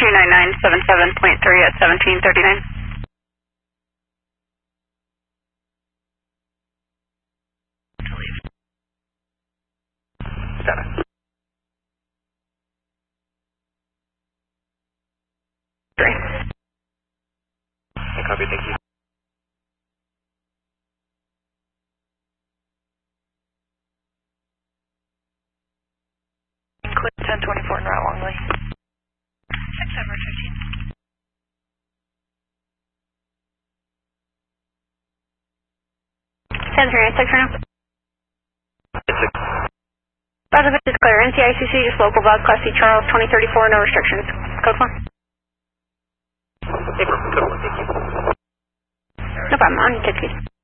29977.3 at 1739. Copy, thank you. Include 1024 and route Longley. 6 over 15. Six right now. 6. Roger, this is clear. NCICC, just local Vog, Class C Charles, 2034, no restrictions. Code 4. Code 1, thank you. No problem, on your ticket.